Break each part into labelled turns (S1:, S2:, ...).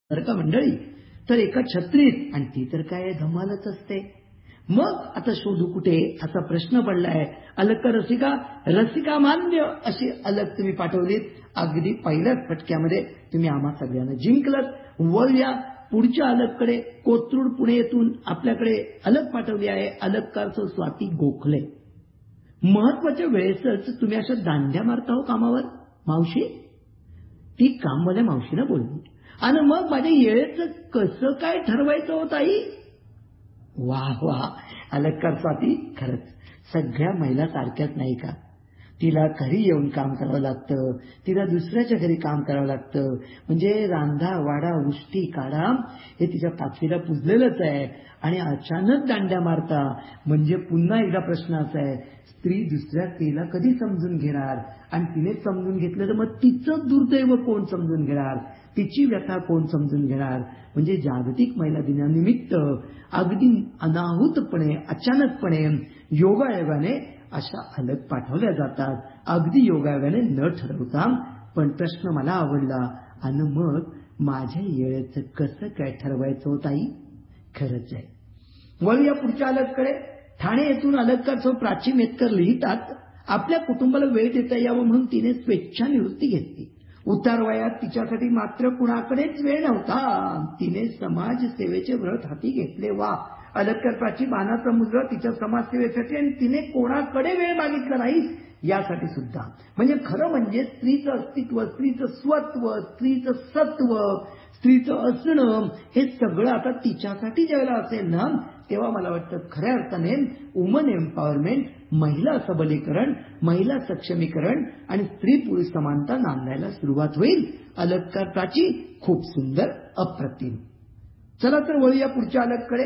S1: बरं का मंडळी, तर एका छत्रीत, आणि ती तर काय धमालच असते. मग आता शोधू कुठे असा प्रश्न पडलाय. अलक रसिका, रसिका मान्य अशी अलक तुम्ही पाठवलीत. अगदी पहिल्याच फटक्यामध्ये तुम्ही आम्हा सगळ्यांना जिंकलत. वळूया पुढच्या अलककडे. कोथरूड पुणे येथून आपल्याकडे अलक पाठवली आहे. अलककार स्वाती गोखले. महत्वाच्या वेळेसच तुम्ही अशा दांड्या मारता हो कामावर मावशी. ती कामवाल्या मावशीनं बोलली. आणि मग माझ्या येळेचं कसं काय ठरवायचं होत आई. वा वा अलक्कार स्वाती, खरंच सगळ्या महिला सारख्याच नाही का. तिला घरी येऊन काम करावं लागतं, तिला दुसऱ्याच्या घरी काम करावं लागतं. म्हणजे रांधा वाडा उष्टी काढा हे तिच्या पाचवीला पुजलेलंच आहे. आणि अचानक दांड्या मारता म्हणजे पुन्हा एकदा प्रश्न असा आहे, स्त्री दुसऱ्या स्त्रीला कधी समजून घेणार. आणि तिने समजून घेतलं तर मग तिचं दुर्दैव कोण समजून घेणार, तिची व्यथा कोण समजून घेणार. म्हणजे जागतिक महिला दिनानिमित्त अगदी अनाहूतपणे अचानकपणे योगायोगाने अशा अलक पाठवल्या जातात. अगदी योगायोगाने न ठरवता. पण प्रश्न मला आवडला. आणि मग माझ्या येळेचं कसं काय ठरवायचं होत आई. खरंच आहे. वळूया पुढच्या अलककडे. ठाणे येथून अलककार प्राची मेतकर लिहितात, आपल्या कुटुंबाला वेळ देता यावं म्हणून तिने स्वेच्छानिवृत्ती घेतली. उतार वयात तिच्यासाठी मात्र कुणाकडेच वेळ नव्हता. तिने समाजसेवेचे व्रत हाती घेतले. वा अलककर प्राची बाणाचा मुलगा तिच्या समाजसेवेसाठी, आणि तिने कोणाकडे वेळ मागितला नाही यासाठी सुद्धा. म्हणजे खरं म्हणजे स्त्रीचं अस्तित्व, स्त्रीचं स्वत्व, स्त्रीचं सत्व, स्त्रीचं असणं हे सगळं आता तिच्यासाठी ज्यावेळेला असेल ना, तेव्हा मला वाटतं खऱ्या अर्थाने वुमन एम्पॉवरमेंट, महिला सबलीकरण, महिला सक्षमीकरण आणि स्त्री पुरुष समानता नांदायला सुरुवात होईल. अलककार प्राची खूप सुंदर, अप्रतिम. चला तर वळूया पुढच्या अलककडे.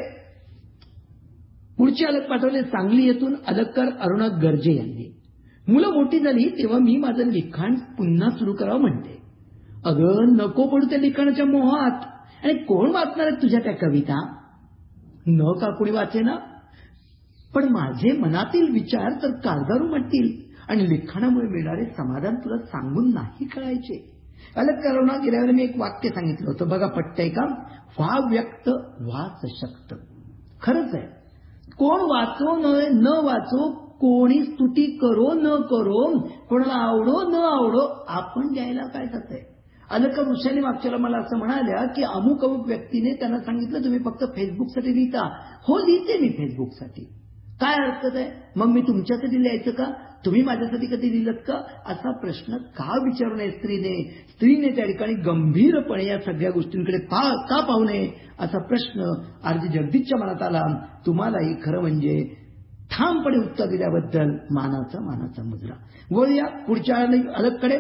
S1: पुढची अलक पाठवले सांगली येथून अलककार अरुणा गर्जे यांनी. मुलं मोठी झाली तेव्हा मी माझं लिखाण पुन्हा सुरू करावं म्हणते. अगं नको पडू त्या लिखाणाच्या मोहात. आणि कोण वाचणार आहे तुझ्या त्या कविता. न का कोणी वाचे ना, पण माझे मनातील विचार तर कागदावर उमटतील. आणि लिखाणामुळे मिळणारे समाधान तुला सांगून नाही कळायचे. अलककार अरुणा गेल्यावर मी एक वाक्य सांगितलं होतं बघा, पटतंय का. व्हा व्यक्त व्हा सशक्त. खरंच आहे. कोण वाचो न वाचो, कोणी स्तुती करो न करो, कोणाला आवडो न आवडो, आपण द्यायला काय जातंय. अलका वृषाने मागच्याला मला असं म्हणाल्या की अमुक अमुक व्यक्तीने त्यांना सांगितलं तुम्ही फक्त फेसबुकसाठी लिहिता. हो लिहिते मी फेसबुकसाठी. काय हरकत आहे. मग मी तुमच्यासाठी लिहायचं का, तुम्ही माझ्यासाठी कधी लिहिलं का, असा प्रश्न का विचारू नये स्त्रीने. स्त्रीने त्या ठिकाणी गंभीरपणे या सगळ्या गोष्टींकडे का पाहू नये असा प्रश्न आरजी जगदीशच्या मनात आला. तुम्हालाही खरं म्हणजे ठामपणे उत्तर दिल्याबद्दल मानाचा मुजरा. वळूया पुढच्या अलककडे.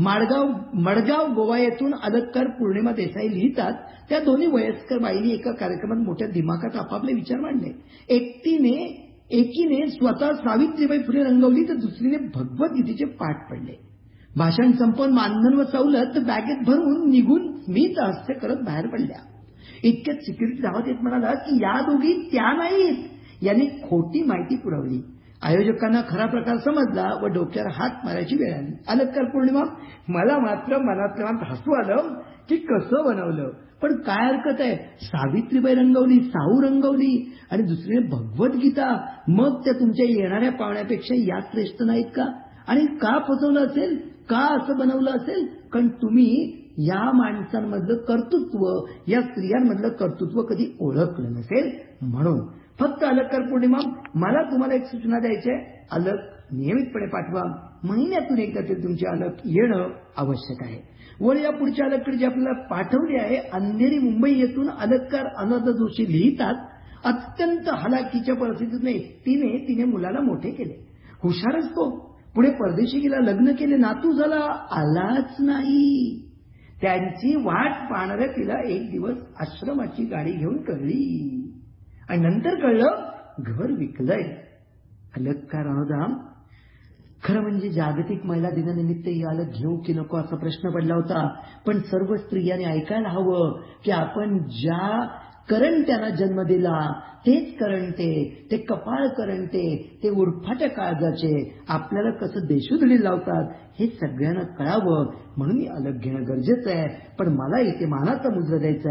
S1: मडगाव गोवा येथून अलककार पौर्णिमा देसाई लिहितात, त्या दोन्ही वयस्कर बाईंनी एका कार्यक्रमात मोठ्या दिमाखात आपापले विचार मांडले. एकीने स्वतः सावित्रीबाई फुले रंगवली तर दुसरीने भगवद्गीतेचे पाठ पडले. भाषण संपवून मानधन व सवलत बॅगेत भरून निघून स्मित हास्य करत बाहेर पडल्या. इतक्यात सिक्युरिटी धावत येत म्हणाला की या दोघी त्या नाहीत. यांनी खोटी माहिती पुरवली. आयोजकांना खरा प्रकार समजला व डोक्यावर हात मारायची वेळ आली. अलककार पौर्णिमा, मला मात्र मनातल्या मनात हसू आलं की कसं बनवलं. पण काय हरकत आहे. सावित्रीबाई रंगवली, साऊ रंगवली आणि दुसरीने भगवद्गीता. मग त्या तुमच्या येणाऱ्या पाहुण्यापेक्षा या श्रेष्ठ नाहीत का. आणि का फसवलं असेल, का असं बनवलं असेल, कारण तुम्ही या माणसांमधलं कर्तृत्व, या स्त्रियांमधलं कर्तृत्व कधी ओळखलं नसेल म्हणून. फक्त अलककार पौर्णिमा, मला तुम्हाला एक सूचना द्यायची आहे. अलक नियमितपणे पाठवा. महिन्यातून एकदा ते तुमचे अलक येणं आवश्यक आहे. वर या पुढच्या अलककडे जी आपल्याला पाठवली आहे, अंधेरी मुंबई येथून अलककार अनुराधा जोशी लिहितात, अत्यंत हलाखीच्या परिस्थितीतून एकटीने तिने मुलाला मोठे केले. हुशारच तो. पुढे परदेशी गेला, लग्न केले, नातू झाला, आलाच नाही. त्यांची वाट पाहणाऱ्या तिला एक दिवस आश्रमाची गाडी घेऊन कळली. आणि नंतर कळलं घर विकलंय. अलककार अनुराधा, खरं म्हणजे जागतिक महिला दिनानिमित्त ही अलक घेऊ की नको असा प्रश्न पडला होता. पण सर्व स्त्रियांनी ऐकायला हवं की आपण ज्या करंट्याला जन्म दिला तेच करंटे, ते कपाळ करंटे, ते उरफाट्या काळजाचे आपल्याला कसं देशोधडी लावतात हे सगळ्यांना कळावं. म्हणून अलग घेणं गरजेचं आहे. पण मला इथे मानाचा मुजरा द्यायचा आहे.